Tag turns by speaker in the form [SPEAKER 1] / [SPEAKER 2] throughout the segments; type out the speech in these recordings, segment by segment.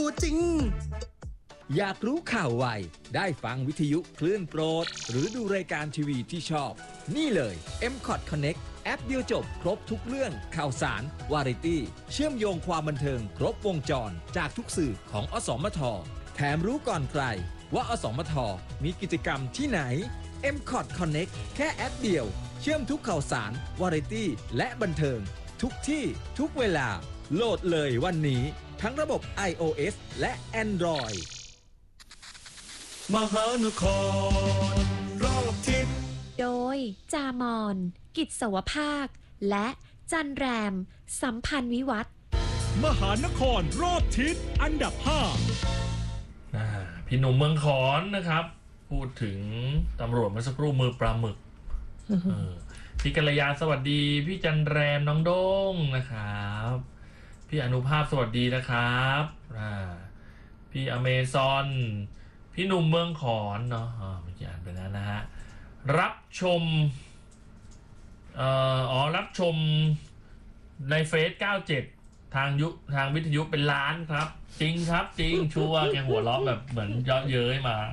[SPEAKER 1] ตัวจริง
[SPEAKER 2] อยากรู้ข่าวไวได้ฟังวิทยุคลื่นโปรดหรือดูรายการทีวีที่ชอบนี่เลย M-Cot Connect แอปเดียวจบครบทุกเรื่องข่าวสารวาไรตี้เชื่อมโยงความบันเทิงครบวงจรจากทุกสื่อของอสมทแถมรู้ก่อนใครว่าอสมทมีกิจกรรมที่ไหน M-Cot Connect แค่แอปเดียวเชื่อมทุกข่าวสารวาไรตี้และบันเทิงทุกที่ทุกเวลาโหลดเลยวันนี้ทั้งระบบ iOS และ Android
[SPEAKER 1] มหานครรอบทิศ
[SPEAKER 3] โดยจามอนกิจสวภาคและจันแรมสัมพันธ์วิวัฒน์
[SPEAKER 1] มหานครรอบทิศอันดับ
[SPEAKER 4] 5พี่หนุ่มเมืองขอนนะครับพูดถึงตำรวจเมื่อสักครู่มือปลาหมึกพี่กัลยาสวัสดีพี่จันแรมน้องโด้งนะครับพี่อนุภาพสวัสดีนะครับพี่อเมซอนพี่หนุ่มเมืองขอนเนาะไม่อ่านไปแล้วนะฮะรับชมรับชมในเฟซ97ทางวิทยุเป็นล้านครับจริงครับจริงชัวร์แกหัวเราะแบบเหมือนเยาะเย้ยมา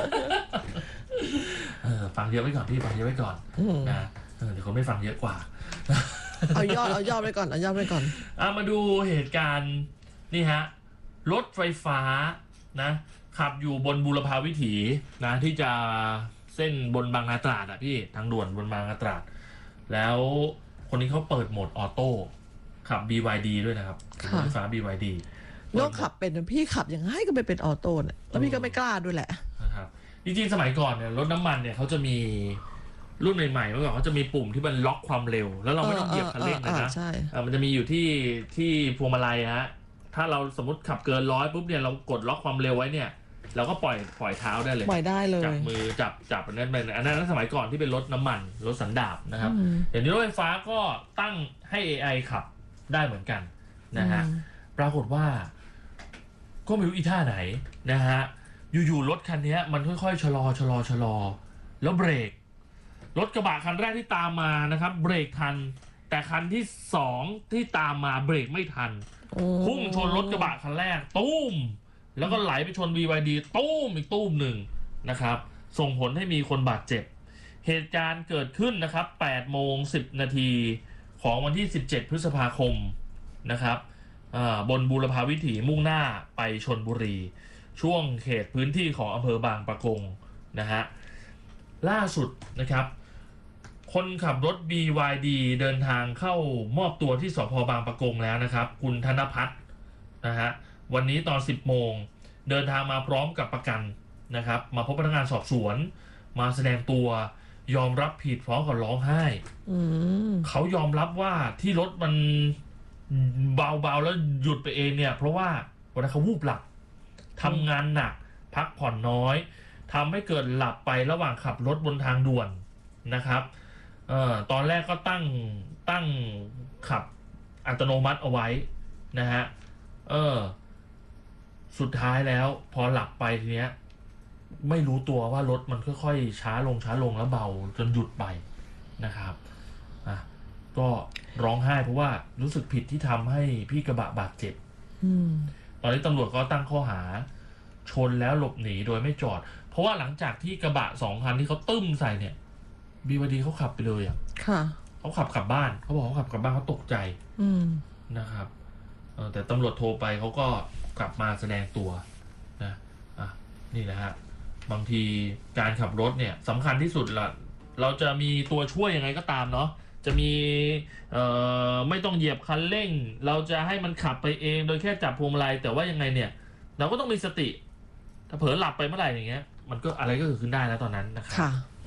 [SPEAKER 4] ฟังเยอะไว้ก่อนพี่ฟังเยอะไว้ก่อนนะเดี๋ยวคนไม่ฟังเยอะกว่า
[SPEAKER 5] เอายอดไว้ก่อน
[SPEAKER 4] มาดูเหตุการณ์นี่ฮะรถไฟฟ้านะขับอยู่บนบูรพาวิถีนะที่จะเส้นบนบางนาตราดอ่ะพี่ทางด่วนบนบางนาตราดแล้วคนนี้เขาเปิดโหมดออโต้ขับ BYD ด้วยนะครับรถไฟฟ้า BYD
[SPEAKER 5] น้องขับเป็นพี่ขับยังไงก็ไม่เป็นออโต้เนี่ยแล้วพี่ก็ไม่กล้าด้วยแหละ
[SPEAKER 4] นะครับจริงๆสมัยก่อนเนี่ยรถน้ำมันเนี่ยเขาจะมีรุ่นใหม่ๆเมื่อก่อนเขาจะมีปุ่มที่มันล็อกความเร็วแล้วเราไม่ต้องเหยียบคันเร่งนะมันจะมีอยู่ที่พวงมาลัยฮะถ้าเราสมมติขับเกิน100ปุ๊บเนี่ยเรากดล็อกความเร็วไว้เนี่ยเราก็ปล่อยเท้าได้เลย
[SPEAKER 5] ปล่อยได้เลย
[SPEAKER 4] จับมือจับอันนั้นเป็นอันนั้นสมัยก่อนที่เป็นรถน้ำมันรถสันดาปนะครับเดี๋ยวนี้รถไฟฟ้าก็ตั้งให้ AI ขับได้เหมือนกันนะฮะปรากฏว่าก็ไม่รู้อีท่าไหนนะฮะอยู่ๆรถคันนี้มันค่อยๆชะลอแล้วเบรกรถกระบะคันแรกที่ตามมานะครับเบรกทันแต่คันที่2ที่ตามมาเบรกไม่ทันพุ่งชนรถกระบะคันแรกตุ้มแล้วก็ไหลไปชน BYD ตุ้มอีกตุ้มหนึ่งนะครับส่งผลให้มีคนบาดเจ็บเหตุการณ์เกิดขึ้นนะครับ 8:10 นาทีของวันที่17พฤษภาคมนะครับบนบูรพาวิถีมุ่งหน้าไปชลบุรีช่วงเขตพื้นที่ของอำเภอบางปะกงนะฮะล่าสุดนะครับคนขับรถ BYD เดินทางเข้ามอบตัวที่สภ.บางปะกงแล้วนะครับคุณธนภัทรนะฮะวันนี้ตอน 10 โมงเดินทางมาพร้อมกับประกันนะครับมาพบพนักงานสอบสวนมาแสดงตัวยอมรับผิดพร้อมกับร้องไห้เขายอมรับว่าที่รถมันเบาๆแล้วหยุดไปเองเนี่ยเพราะว่าวันนั้นเขาวูบหลับทำงานหนักพักผ่อนน้อยทำให้เกิดหลับไประหว่างขับรถบนทางด่วนนะครับตอนแรกก็ตั้งขับอัตโนมัติเอาไว้นะฮะสุดท้ายแล้วพอหลับไปทีเนี้ยไม่รู้ตัวว่ารถมันค่อยๆช้าลงแล้วเบาจนหยุดไปนะครับก็ร้องไห้เพราะว่ารู้สึกผิดที่ทำให้พี่กระบะบาดเจ็บตอนนี้ตำรวจก็ตั้งข้อหาชนแล้วหลบหนีโดยไม่จอดเพราะว่าหลังจากที่กระบะ2คันที่เขาตึ้มใส่เนี่ยBYDเขาขับไปเลยเขาขับกลับบ้านเขาบอกเขาขับกลับบ้านเขาตกใจนะครับแต่ตำรวจโทรไปเขาก็กลับมาแสดงตัวนะนี่นะฮะบางทีการขับรถเนี่ยสำคัญที่สุดละเราจะมีตัวช่วยยังไงก็ตามเนาะจะมีไม่ต้องเหยียบคันเร่งเราจะให้มันขับไปเองโดยแค่จับพวงมาลัยแต่ว่ายังไงเนี่ยเราก็ต้องมีสติถ้าเผลอหลับไปเมื่อไหร่อย่างเงี้ยมันก็อะไรก็เกิดขึ้นได้แล้วตอนนั้นนะครับ